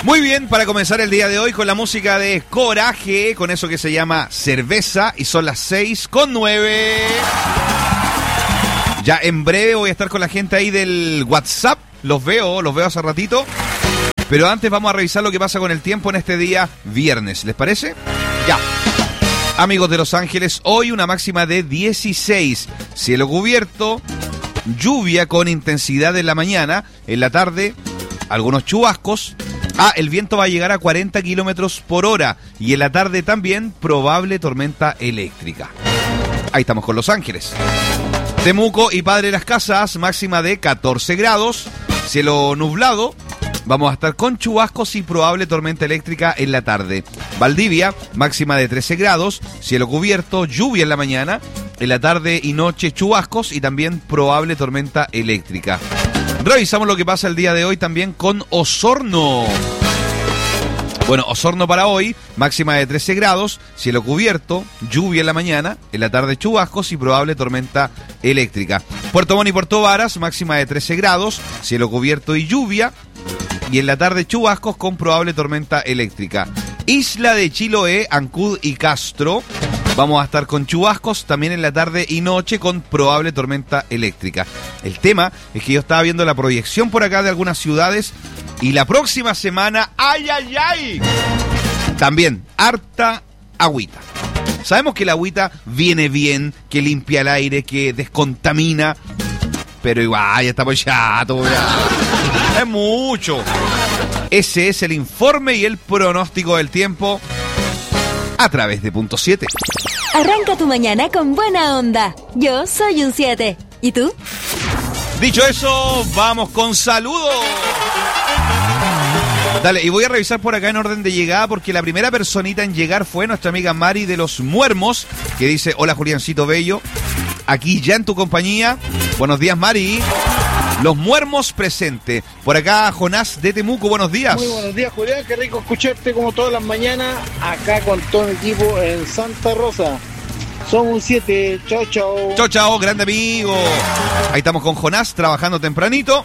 Muy bien, para comenzar el día de hoy con la música de Coraje, con eso que se llama Cerveza, y son las 6:09. Ya en breve voy a estar con la gente ahí del WhatsApp, los veo hace ratito. Pero antes vamos a revisar lo que pasa con el tiempo en este día viernes, ¿les parece? Ya. Amigos de Los Ángeles, hoy una máxima de 16, cielo cubierto, lluvia con intensidad en la mañana, en la tarde algunos chubascos. El viento va a llegar a 40 kilómetros por hora y en la tarde también probable tormenta eléctrica. Ahí estamos con Los Ángeles. Temuco y Padre Las Casas, máxima de 14 grados, cielo nublado. Vamos a estar con chubascos y probable tormenta eléctrica en la tarde. Valdivia, máxima de 13 grados, cielo cubierto, lluvia en la mañana. En la tarde y noche chubascos y también probable tormenta eléctrica. Revisamos lo que pasa el día de hoy también con Osorno. Bueno, Osorno para hoy, máxima de 13 grados, cielo cubierto, lluvia en la mañana, en la tarde chubascos y probable tormenta eléctrica. Puerto Montt y Puerto Varas, máxima de 13 grados, cielo cubierto y lluvia, y en la tarde chubascos con probable tormenta eléctrica. Isla de Chiloé, Ancud y Castro, vamos a estar con chubascos también en la tarde y noche con probable tormenta eléctrica. El tema es que yo estaba viendo la proyección por acá de algunas ciudades y la próxima semana, ¡ay, ay, ay! También, harta agüita. Sabemos que la agüita viene bien, que limpia el aire, que descontamina, pero igual ya estamos chatos, ya. Es mucho. Ese es el informe y el pronóstico del tiempo a través de Punto 7. Arranca tu mañana con buena onda. Yo soy un 7. ¿Y tú? Dicho eso, vamos con saludos. Dale, y voy a revisar por acá en orden de llegada porque la primera personita en llegar fue nuestra amiga Mari de Los Muermos, que dice: hola Juliancito Bello, aquí ya en tu compañía. Buenos días, Mari. Los Muermos presente. Por acá Jonás de Temuco, buenos días. Muy buenos días, Julián, qué rico escucharte como todas las mañanas acá con todo el equipo en Santa Rosa. Somos un 7, chao, chao. Chao, chao, grande amigo. Ahí estamos con Jonás, trabajando tempranito.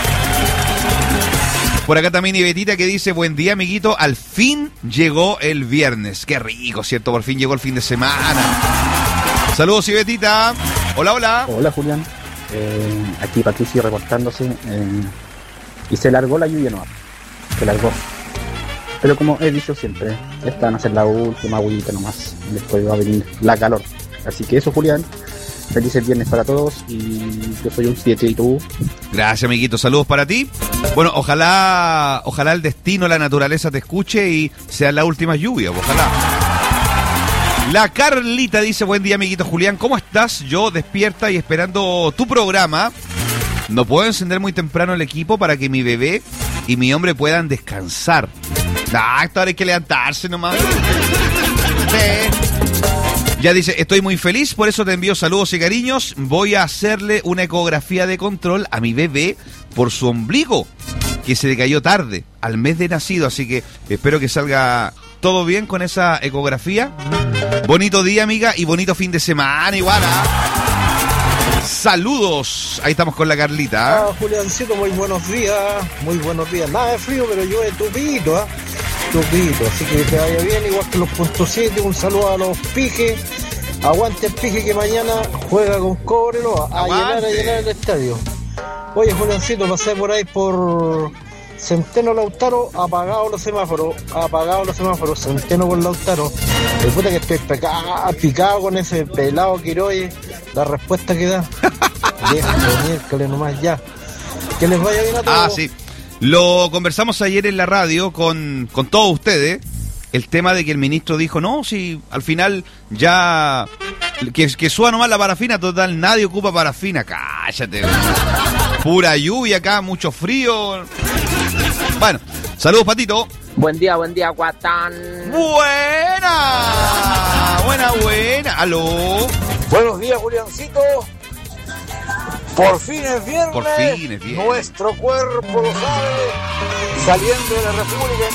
Por acá también Ibetita que dice: buen día, amiguito, al fin llegó el viernes. Qué rico, ¿cierto? Por fin llegó el fin de semana. Saludos, Ibetita. Hola, hola. Hola, Julián. Aquí Patricio reportándose. Y se largó la lluvia, no. Se largó. Pero como he dicho siempre, esta van a ser la última agüita nomás. Después va a venir la calor. Así que eso, Julián. Felices viernes para todos. Y yo soy un 7 y tú. Gracias, amiguito. Saludos para ti. Bueno, ojalá el destino, la naturaleza te escuche y sea la última lluvia. Ojalá. La Carlita dice: buen día, amiguito Julián, ¿cómo estás? Yo despierta y esperando tu programa. No puedo encender muy temprano el equipo para que mi bebé y mi hombre puedan descansar. Ahora hay que levantarse nomás. Ya dice: estoy muy feliz, por eso te envío saludos y cariños. Voy a hacerle una ecografía de control a mi bebé por su ombligo, que se le cayó tarde, al mes de nacido. Así que espero que salga todo bien con esa ecografía. Bonito día, amiga, y bonito fin de semana igual, ¿eh? Saludos. Ahí estamos con la Carlita. Juliancito, muy buenos días. Muy buenos días. Nada de frío, pero llueve tupito, ¿eh? Tupito. Así que te vaya bien, igual que los Punto 7. Un saludo a los pijes. Aguante el pije que mañana juega con Cobreloa. A llenar el estadio. Oye, Juliancito, pasé por ahí por Centeno Lautaro, apagados los semáforos, Centeno con Lautaro. De puta que estoy picado con ese pelado Quiroy, la respuesta que da. Miércoles nomás ya. Que les vaya bien a todos. Sí. Lo conversamos ayer en la radio con todos ustedes. El tema de que el ministro dijo: no, si al final ya que suba nomás la parafina, total, nadie ocupa parafina. Cállate. Pura lluvia acá, mucho frío. Bueno, saludos, Patito. Buen día, guatán. Buena. Aló. Buenos días, Juliancito. Por fin es viernes. Por fin es viernes. Nuestro cuerpo lo sabe. Saliendo de la República